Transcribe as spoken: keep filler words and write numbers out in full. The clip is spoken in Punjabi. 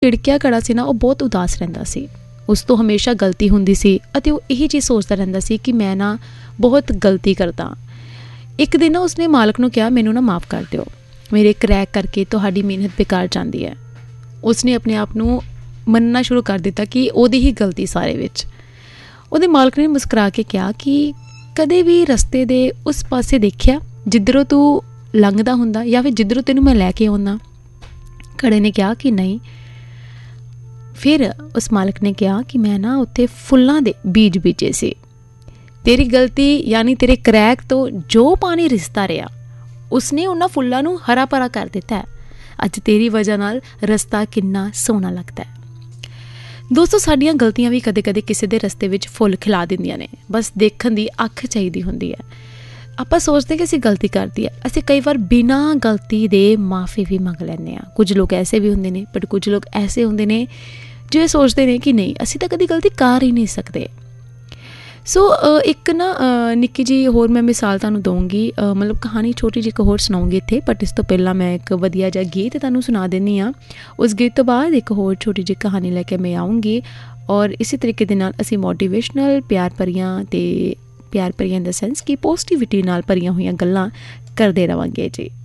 ਝਿੜਕਿਆ ਘੜਾ ਸੀ ਨਾ, ਉਹ ਬਹੁਤ ਉਦਾਸ ਰਹਿੰਦਾ ਸੀ। ਉਸ ਤੋਂ ਹਮੇਸ਼ਾ ਗਲਤੀ ਹੁੰਦੀ ਸੀ ਅਤੇ ਉਹ ਇਹੀ ਚੀਜ਼ ਸੋਚਦਾ ਰਹਿੰਦਾ ਸੀ ਕਿ ਮੈਂ ਨਾ ਬਹੁਤ ਗਲਤੀ ਕਰਦਾ। ਇੱਕ ਦਿਨ ਨਾ ਉਸਨੇ ਮਾਲਕ ਨੂੰ ਕਿਹਾ, ਮੈਨੂੰ ਨਾ ਮਾफ़ ਕਰ ਦਿਓ, ਮੇਰੇ ਕਰੈਕ ਕਰਕੇ ਤੁਹਾਡੀ ਮਿਹਨਤ ਬੇਕਾਰ ਜਾਂਦੀ ਹੈ। ਉਸਨੇ ਆਪਣੇ ਆਪ ਨੂੰ ਮੰਨਣਾ ਸ਼ੁਰੂ ਕਰ ਦਿੱਤਾ ਕਿ ਉਹਦੀ ਹੀ ਗਲਤੀ ਸਾਰੇ ਵਿੱਚ। ਉਹਦੇ ਮਾਲਕ ਨੇ ਮੁਸਕਰਾ ਕੇ ਕਿਹਾ ਕਿ ਕਦੇ ਵੀ ਰਸਤੇ ਦੇ ਉਸ ਪਾਸੇ ਦੇਖਿਆ ਜਿੱਧਰੋਂ ਤੂੰ ਲੰਘਦਾ ਹੁੰਦਾ ਜਾਂ ਫਿਰ ਜਿੱਧਰੋਂ ਤੈਨੂੰ ਮੈਂ ਲੈ ਕੇ ਆਉਂਦਾ? ਘੜੇ ਨੇ ਕਿਹਾ ਕਿ ਨਹੀਂ। ਫਿਰ ਉਸ ਮਾਲਕ ਨੇ ਕਿਹਾ ਕਿ ਮੈਂ ਨਾ ਉੱਥੇ ਫੁੱਲਾਂ ਦੇ ਬੀਜ ਬੀਜੇ ਸੀ। ਤੇਰੀ ਗਲਤੀ ਯਾਨੀ ਤੇਰੇ ਕਰੈਕ ਤੋਂ ਜੋ ਪਾਣੀ ਰਿਸਦਾ ਰਿਹਾ, ਉਸਨੇ ਉਹਨਾਂ ਫੁੱਲਾਂ ਨੂੰ ਹਰਾ ਭਰਾ ਕਰ ਦਿੱਤਾ ਹੈ। ਅੱਜ ਤੇਰੀ ਵਜ੍ਹਾ ਨਾਲ ਰਸਤਾ ਕਿੰਨਾ ਸੋਹਣਾ ਲੱਗਦਾ ਹੈ। ਦੋਸਤੋ, ਸਾਡੀਆਂ ਗਲਤੀਆਂ ਵੀ ਕਦੇ ਕਦੇ ਕਿਸੇ ਦੇ ਰਸਤੇ ਵਿੱਚ ਫੁੱਲ ਖਿਲਾ ਦਿੰਦੀਆਂ ਨੇ। ਬਸ ਦੇਖਣ ਦੀ ਅੱਖ ਚਾਹੀਦੀ ਹੁੰਦੀ ਹੈ। ਆਪਾਂ ਸੋਚਦੇ ਕਿ ਅਸੀਂ ਗਲਤੀ ਕਰਦੀ ਹੈ, ਅਸੀਂ ਕਈ ਵਾਰ ਬਿਨਾਂ ਗਲਤੀ ਦੇ ਮਾफ़ੀ ਵੀ ਮੰਗ ਲੈਂਦੇ ਹਾਂ। ਕੁਝ ਲੋਕ ਐਸੇ ਵੀ ਹੁੰਦੇ ਨੇ, ਬਟ ਕੁਝ ਲੋਕ ਐਸੇ ਹੁੰਦੇ ਨੇ ਜੋ ਇਹ ਸੋਚਦੇ ਨੇ ਕਿ ਨਹੀਂ, ਅਸੀਂ ਤਾਂ ਕਦੀ ਗਲਤੀ ਕਰ ਹੀ ਨਹੀਂ ਸਕਦੇ। ਸੋ ਇੱਕ ਨਾ ਨਿੱਕੀ ਜਿਹੀ ਹੋਰ ਮੈਂ ਮਿਸਾਲ ਤੁਹਾਨੂੰ ਦਊਂਗੀ, ਮਤਲਬ ਕਹਾਣੀ ਛੋਟੀ ਜਿਹੀ ਇੱਕ ਹੋਰ ਸੁਣਾਉਂਗੀ ਇੱਥੇ। ਬਟ ਇਸ ਤੋਂ ਪਹਿਲਾਂ ਮੈਂ ਇੱਕ ਵਧੀਆ ਜਿਹਾ ਗੀਤ ਤੁਹਾਨੂੰ ਸੁਣਾ ਦਿੰਦੀ ਹਾਂ। ਉਸ ਗੀਤ ਤੋਂ ਬਾਅਦ ਇੱਕ ਹੋਰ ਛੋਟੀ ਜਿਹੀ ਕਹਾਣੀ ਲੈ ਕੇ ਮੈਂ ਆਊਂਗੀ ਔਰ ਇਸੇ ਤਰੀਕੇ ਦੇ ਨਾਲ ਅਸੀਂ ਮੋਟੀਵੇਸ਼ਨਲ, ਪਿਆਰ ਭਰੀਆਂ ਅਤੇ ਪਿਆਰ ਭਰੀਆਂ ਇਨ ਦਾ ਸੈਂਸ ਕਿ ਪੋਜ਼ੀਟਿਵਿਟੀ ਨਾਲ ਭਰੀਆਂ ਹੋਈਆਂ ਗੱਲਾਂ ਕਰਦੇ ਰਹਾਂਗੇ ਜੀ।